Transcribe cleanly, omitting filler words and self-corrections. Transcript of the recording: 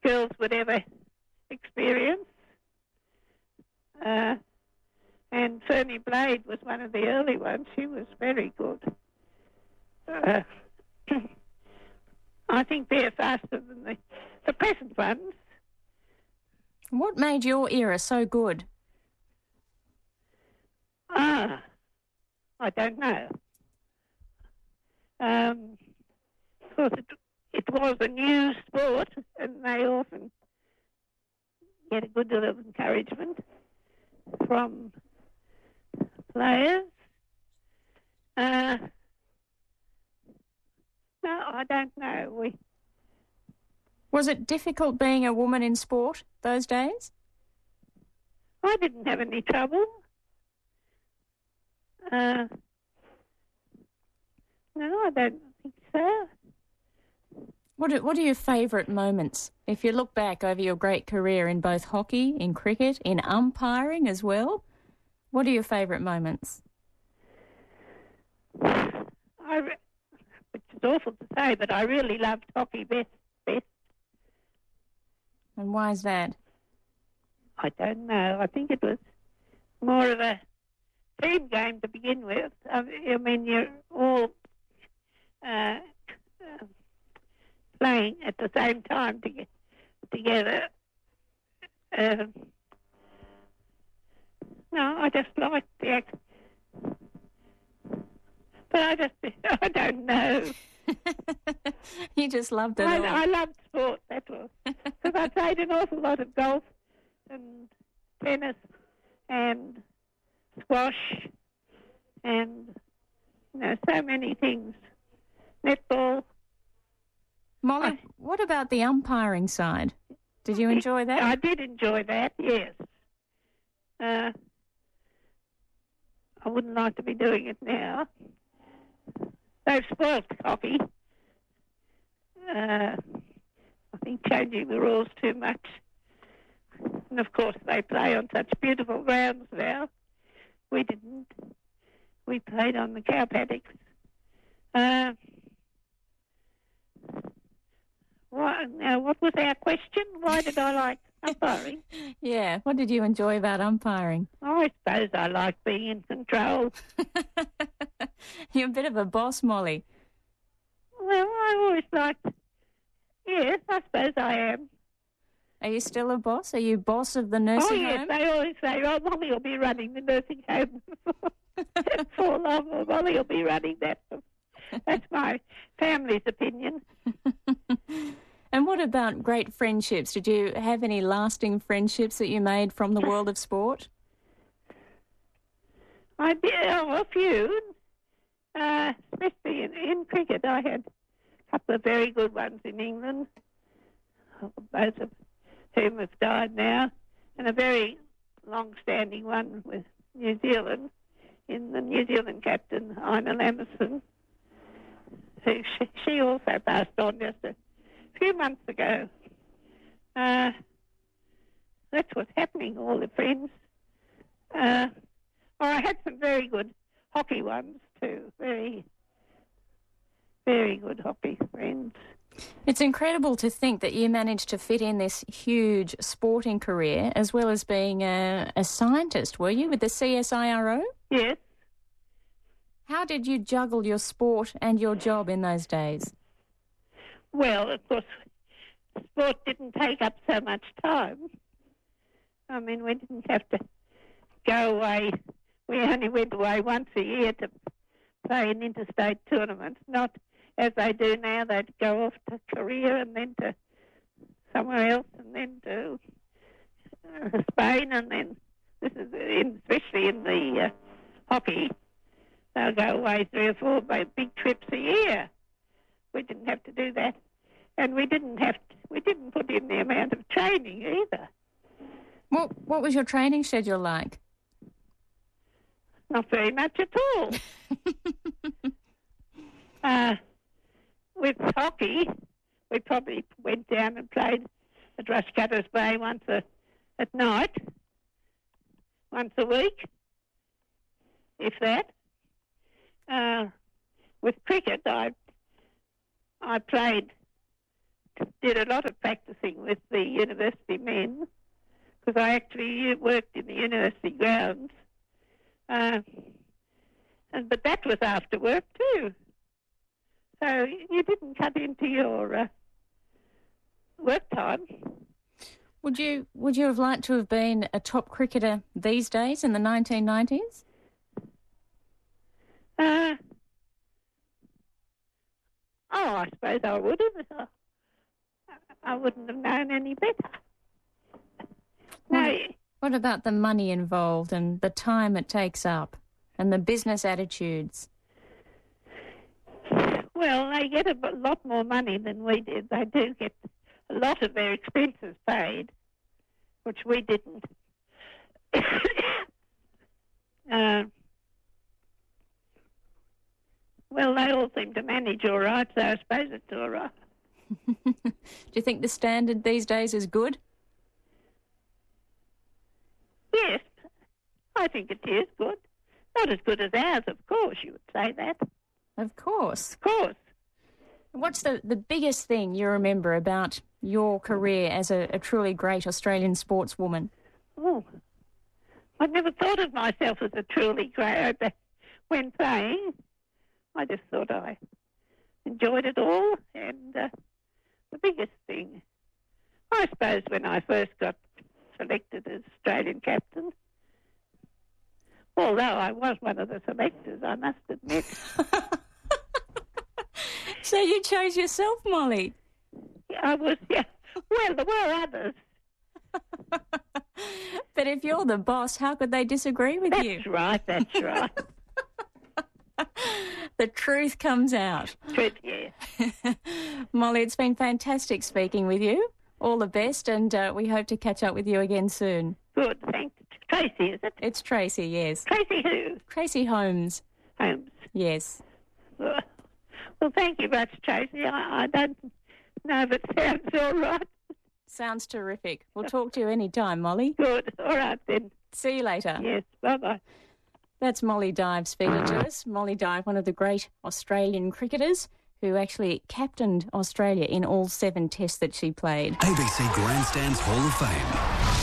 girls would ever experience. And Fernie Blade was one of the early ones. She was very good. I think they're faster than the present ones. What made your era so good? I don't know. Because it was a new sport, and they often get a good deal of encouragement from players. No, I don't know. Was it difficult being a woman in sport those days? I didn't have any trouble. No, I don't think so. What are your favourite moments? If you look back over your great career in both hockey, in cricket, in umpiring as well, what are your favourite moments? Which is awful to say, but I really loved hockey best. And why is that? I don't know. I think it was more of a team game to begin with. I mean, you're all playing at the same time together. No, I just liked the act. But I don't know. You just loved it all. I loved sport, that was. Because I played an awful lot of golf and tennis and squash and, so many things. Netball. Molly, what about the umpiring side? Did you enjoy that? I did enjoy that, yes. I wouldn't like to be doing it now. They've spoilt hockey. I think changing the rules too much. And of course they play on such beautiful grounds now. We didn't. We played on the cow paddocks. What was our question? Why did I like umpiring? Yeah, what did you enjoy about umpiring? I suppose I like being in control. You're a bit of a boss, Molly. Well, I always liked... Yes, I suppose I am. Are you still a boss? Are you boss of the nursing home? Oh, yes, they always say, Molly will be running the nursing home for long, or Molly will be running that. That's my family's opinion. And what about great friendships? Did you have any lasting friendships that you made from the world of sport? I did, a few. Especially in cricket, I had a couple of very good ones in England, both of whom have died now, and a very long-standing one with New Zealand, in the New Zealand captain, Ina Lammerson, who she also passed on just a few months ago. That's what's happening, all the friends. I had some very good hockey ones too, very, very good hockey friends. It's incredible to think that you managed to fit in this huge sporting career as well as being a scientist, were you, with the CSIRO? Yes. How did you juggle your sport and your job in those days? Well, of course, sport didn't take up so much time. I mean, we didn't have to go away. We only went away once a year to play in interstate tournaments, not as they do now. They'd go off to Korea and then to somewhere else and then to Spain, and then especially in the hockey, they'll go away 3 or 4 big trips a year. We didn't have to do that, and we didn't put in the amount of training either. What was your training schedule like? Not very much at all. With hockey, we probably went down and played at Rushcutters Bay once at night, once a week, if that. With cricket, I played did a lot of practicing with the university men because I actually worked in the university grounds. But that was after work too. So you didn't cut into your work time. Would you have liked to have been a top cricketer these days in the 1990s? I suppose I would have. I wouldn't have known any better. No. What about the money involved and the time it takes up and the business attitudes? Well, they get a lot more money than we did. They do get a lot of their expenses paid, which we didn't. Well, they all seem to manage all right, so I suppose it's all right. Do you think the standard these days is good? Yes, I think it is good. Not as good as ours, of course, you would say that. Of course. Of course. What's the biggest thing you remember about your career as a truly great Australian sportswoman? Oh, I never thought of myself as a truly great when playing. I just thought I enjoyed it all, and the biggest thing, I suppose, when I first got selected as Australian captain, although I was one of the selectors, I must admit. So you chose yourself, Molly? I was, yeah. Well, there were others. But if you're the boss, how could they disagree with you? That's right, that's right. The truth comes out. Truth, yeah. Molly, it's been fantastic speaking with you. All the best, and we hope to catch up with you again soon. Good, thanks. Tracy, is it? It's Tracy, yes. Tracy who? Tracy Holmes. Holmes. Yes. Well, thank you much, Tracy. I don't know if it sounds all right. Sounds terrific. We'll talk to you any time, Molly. Good. All right, then. See you later. Yes, bye-bye. That's Molly Dive speaking to us. Molly Dive, one of the great Australian cricketers who actually captained Australia in all 7 tests that she played. ABC Grandstands Hall of Fame.